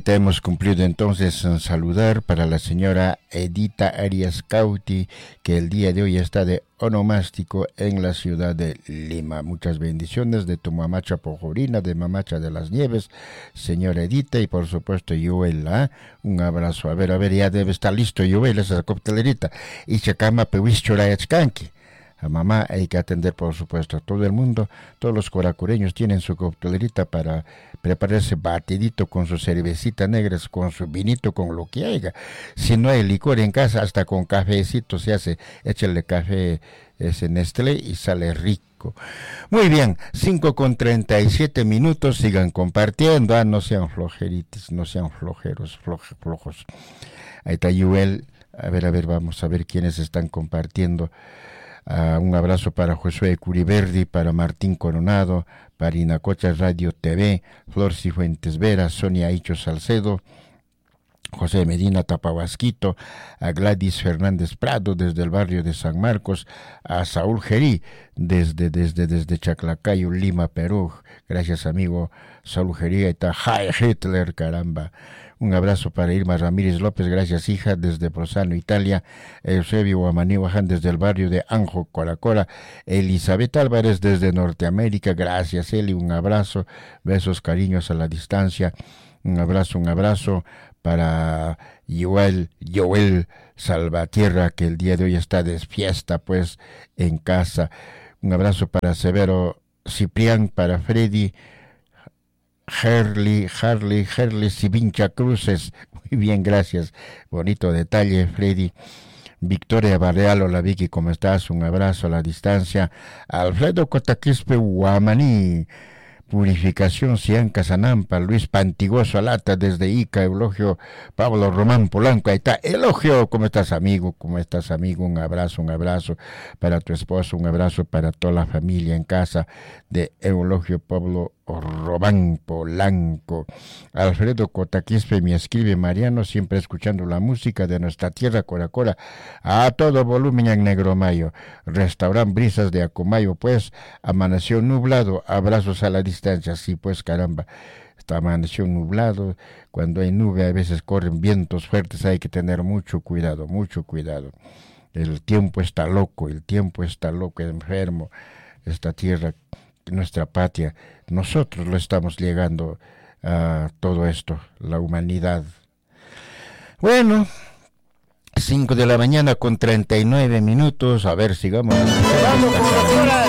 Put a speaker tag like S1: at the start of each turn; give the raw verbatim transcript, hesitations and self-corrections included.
S1: ahorita hemos cumplido entonces en saludar para la señora Edita Arias Cauti, que el día de hoy está de onomástico en la ciudad de Lima. Muchas bendiciones de tu mamacha Pojorina, de Mamacha de las Nieves, señora Edita, y por supuesto Joel, ¿eh? Un abrazo. A ver, a ver, ya debe estar listo Joel, esa coctelerita. Y chacama pehuischorayachcanqui. A mamá hay que atender, por supuesto, a todo el mundo. Todos los coracureños tienen su coctelerita para prepararse batidito con su cervecita negra, con su vinito, con lo que haya. Si no hay licor en casa, hasta con cafecito se hace. Échale café ese Nestlé y sale rico. Muy bien, cinco con treinta y siete minutos. Sigan compartiendo. Ah, no sean flojeritos, no sean flojeros, floje, flojos. Ahí está Yuel. A ver, a ver, vamos a ver quiénes están compartiendo. Uh, un abrazo para Josué Curiberdi, para Martín Coronado, para Inacocha Radio T V, Flor Cifuentes Vera, Sonia Hicho Salcedo, José Medina Tapahuasquito, a Gladys Fernández Prado desde el barrio de San Marcos, a Saúl Gerí desde, desde, desde Chaclacayo, Lima, Perú. Gracias, amigo Saúl Gerí. Está Heil Hitler, caramba. Un abrazo para Irma Ramírez López, gracias hija, desde Prosano, Italia. Eusebio Guamaní Guaján desde el barrio de Anjo, Coracora. Elizabeth Álvarez desde Norteamérica, gracias Eli, un abrazo, besos, cariños a la distancia. Un abrazo, un abrazo para Joel, Joel Salvatierra, que el día de hoy está de fiesta, pues, en casa. Un abrazo para Severo Ciprián, para Freddy, Harley, Harley, Harley Sivincha Cruces. Muy bien, gracias. Bonito detalle, Freddy. Victoria Barreal, hola Vicky, ¿cómo estás? Un abrazo a la distancia. Alfredo Cotaquispe Guamaní. Purificación Cian Casanampa, Luis Pantigoso Alata desde Ica, Elogio Pablo Román Polanco, ahí está, Elogio, ¿cómo estás amigo? ¿Cómo estás amigo? Un abrazo, un abrazo para tu esposo, un abrazo para toda la familia en casa de Eulogio Pablo Román Polanco. Alfredo Cotaquispe me escribe, Mariano, siempre escuchando la música de nuestra tierra Coracora a todo volumen en Negromayo. Restaurant Brisas de Acomayo, pues amaneció nublado, abrazos a la distancia, sí pues caramba, está amaneció nublado, cuando hay nube a veces corren vientos fuertes, hay que tener mucho cuidado, mucho cuidado. El tiempo está loco, el tiempo está loco, enfermo, esta tierra, nuestra patria, nosotros lo estamos llegando a todo esto, la humanidad. Bueno, cinco de la mañana con treinta y nueve minutos, a ver, sigamos.
S2: Vamos,